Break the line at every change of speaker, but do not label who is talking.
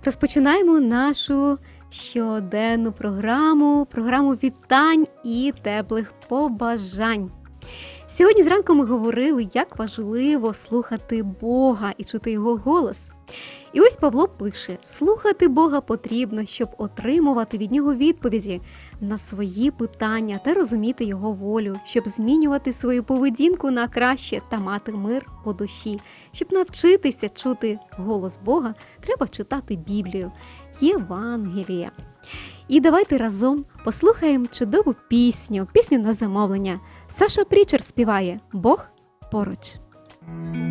Розпочинаємо нашу щоденну програму вітань і теплих побажань. Сьогодні зранку ми говорили, як важливо слухати Бога і чути Його голос. І ось Павло пише: слухати Бога потрібно, щоб отримувати від Нього відповіді на свої питання та розуміти Його волю, щоб змінювати свою поведінку на краще та мати мир у душі. Щоб навчитися чути голос Бога, треба читати Біблію, Євангелія. І давайте разом послухаємо чудову пісню на замовлення. Саша Прічер співає «Бог поруч».